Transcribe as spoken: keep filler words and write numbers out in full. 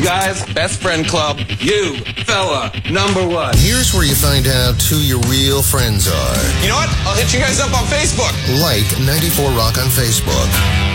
guys, best friend club. You, fella, number one. Here's where you find out who your real friends are. You know what? I'll hit you guys up on Facebook. Like ninety-four Rock on Facebook.